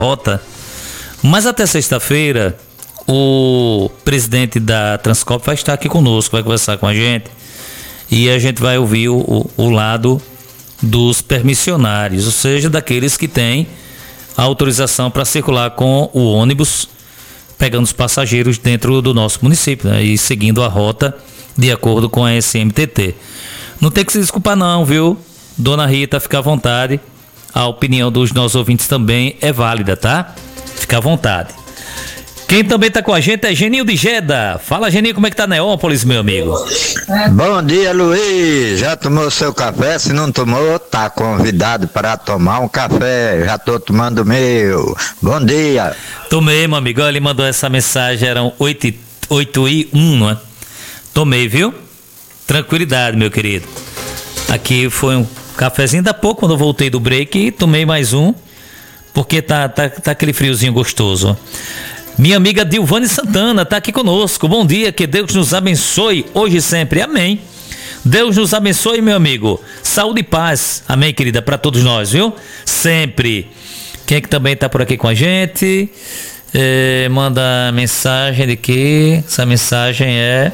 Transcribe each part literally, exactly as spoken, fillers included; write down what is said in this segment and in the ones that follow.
Rota. Mas até sexta-feira, o presidente da Transcorp vai estar aqui conosco, vai conversar com a gente. E a gente vai ouvir o, o, o lado dos permissionários, ou seja, daqueles que têm a autorização para circular com o ônibus, pegando os passageiros dentro do nosso município, né, e seguindo a rota de acordo com a S M T T. Não tem que se desculpar não, viu? Dona Rita, fica à vontade. A opinião dos nossos ouvintes também é válida, tá? Fica à vontade. Quem também está com a gente é Geninho de Jeddah. Fala, Geninho, como é que tá Neópolis, meu amigo? Bom dia, Luiz. Já tomou seu café? Se não tomou, tá convidado para tomar um café. Já tô tomando o meu. Bom dia. Tomei, meu amigo. Ele mandou essa mensagem, eram oito e um, não é? Tomei, viu? Tranquilidade, meu querido. Aqui foi um cafezinho da pouco, quando eu voltei do break, e tomei mais um, porque tá, tá, tá aquele friozinho gostoso. Minha amiga Dilvane Santana tá aqui conosco. Bom dia, que Deus nos abençoe hoje e sempre. Amém. Deus nos abençoe, meu amigo. Saúde e paz. Amém, querida, para todos nós, viu? Sempre. Quem é que também tá por aqui com a gente? É, manda mensagem de que essa mensagem é...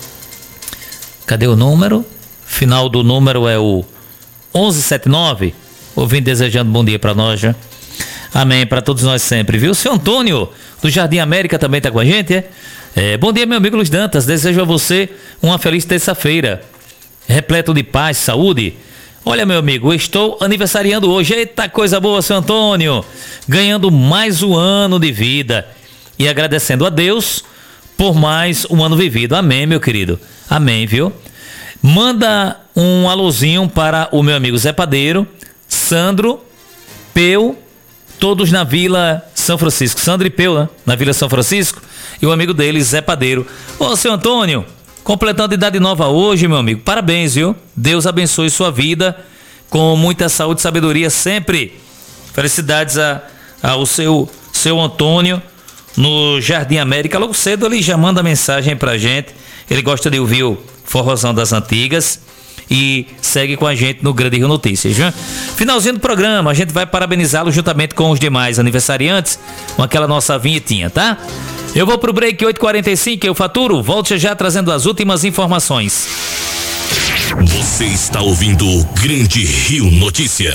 Cadê o número? Final do número é o onze setenta e nove. Ouvindo, desejando bom dia para nós, já. Amém, para todos nós sempre, viu? O seu Antônio, do Jardim América, também está com a gente, é? É, bom dia, meu amigo Luiz Dantas. Desejo a você uma feliz terça-feira, repleto de paz, saúde. Olha, meu amigo, estou aniversariando hoje. Eita, coisa boa, seu Antônio. Ganhando mais um ano de vida e agradecendo a Deus por mais um ano vivido. Amém, meu querido. Amém, viu? Manda um alôzinho para o meu amigo Zé Padeiro, Sandro, Peu, todos na Vila São Francisco. Sandro e Peu, né? Na Vila São Francisco. E o amigo dele, Zé Padeiro. Ô, seu Antônio, completando idade nova hoje, meu amigo. Parabéns, viu? Deus abençoe sua vida com muita saúde e sabedoria sempre. Felicidades a, ao seu, seu Antônio no Jardim América. Logo cedo ele já manda mensagem pra gente. Ele gosta de ouvir o Forrozão das Antigas e segue com a gente no Grande Rio Notícias, viu? Finalzinho do programa, a gente vai parabenizá-lo juntamente com os demais aniversariantes com aquela nossa vinhetinha, tá? Eu vou pro break oito e quarenta e cinco, eu faturo, volto já trazendo as últimas informações. Você está ouvindo o Grande Rio Notícias.